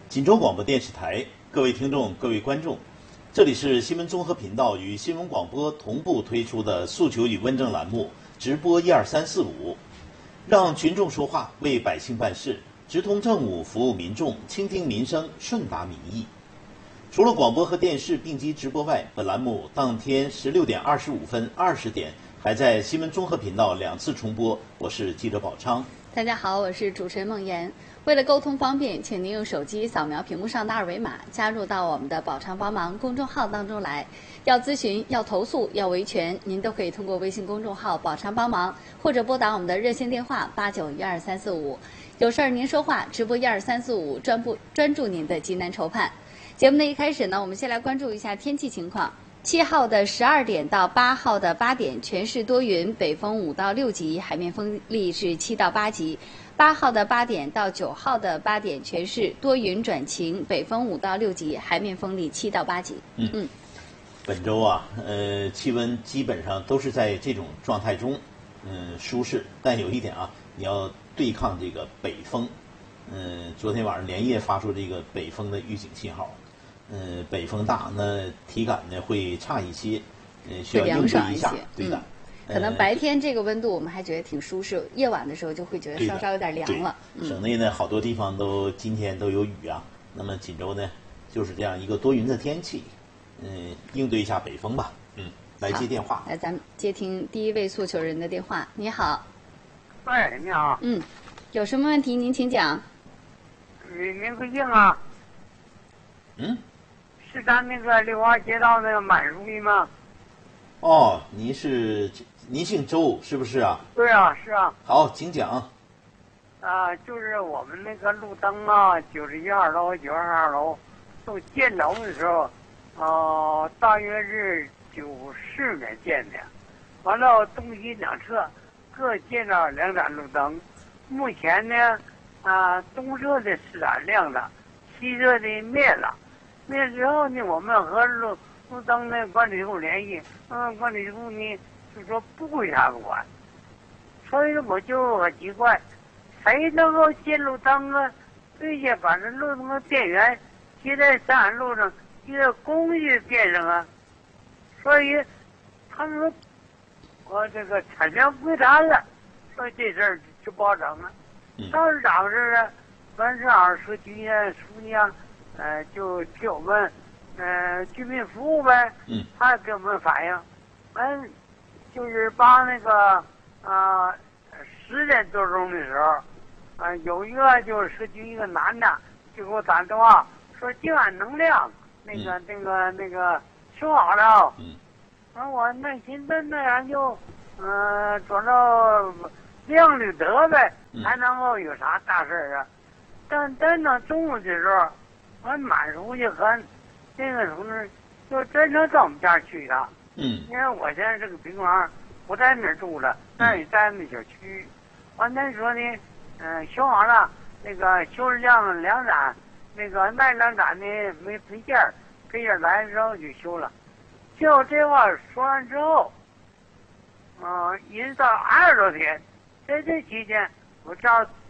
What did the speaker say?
锦州广播电视台，各位听众、各位观众，这里是新闻综合频道与新闻广播同步推出的诉求与问政栏目直播12345，让群众说话，为百姓办事，直通政务，服务民众，倾听民生，顺达民意。除了广播和电视并机直播外，本栏目当天16点25分、20点还在新闻综合频道2次重播。我是记者宝昌。 大家好，我是主持人孟岩。为了沟通方便，请您用手机扫描屏幕上的二维码，加入到我们的宝昌帮忙公众号当中来。要咨询、要投诉、要维权，您都可以通过微信公众号宝昌帮忙，或者拨打我们的热线电话89123345。有事儿您说话，直播12345，专注您的急难愁盼。节目的一开始呢，我们先来关注一下天气情况。7号的12点到8号的8点，全市多云，北风5到6级，海面风力是7到8级。8号的8点到9号的8点，全市多云转晴，北风5到6级，海面风力7到8级。 本周啊，气温基本上都是在这种状态中，舒适。但有一点啊，你要对抗这个北风。昨天晚上连夜发出这个北风的预警信号。北风大，那体感呢会差一些，需要应对一下，对的。 可能白天这个温度我们还觉得挺舒适，夜晚的时候就会觉得稍稍有点凉了。 省内呢好多地方今天都有雨啊，那么锦州呢就是这样一个多云的天气，应对一下北风吧。来接电话。 来，咱们接听第一位诉求人的电话。你好。 喂，你好。 有什么问题您请讲。 您贵姓啊？是咱那个六华街道那个满书记吗？ 哦，您姓周是不是啊？ 对啊，是啊。 好，请讲。 就是我们那个路灯啊，91号楼、92号楼都建楼的时候，大约是94年建的。完了，东西两侧各建了2盏路灯。目前呢，东侧的4盏亮了，西侧的灭了。灭了之后呢，我们和路灯的管理处联系，管理处呢就说不归他们管，所以我就很奇怪，谁能够建路灯啊，并且把这路灯的电源接在三安路上，接在公寓电上啊？所以他们说我这个产权归他了，所以这事儿就不好整了。当时咋回事啊？完正好社区啊、书记啊。就替我们居民服务呗，他给我们反映，就是把那个10点多钟的时候，有一个就是社区一个男的就给我打电话说今晚能亮，那个修好了，我那寻思那样就转到亮就得呗，还能够有啥大事啊？但等到中午的时候。俺满书记和那个同志就专程到我们家去的。因为我现在这个病房不在那儿住了，但是在那小区。完那说呢，修好了，那个修了2盏，那2盏呢没配件来了之后就修了。就这话说完之后，一直到20多天，在这期间我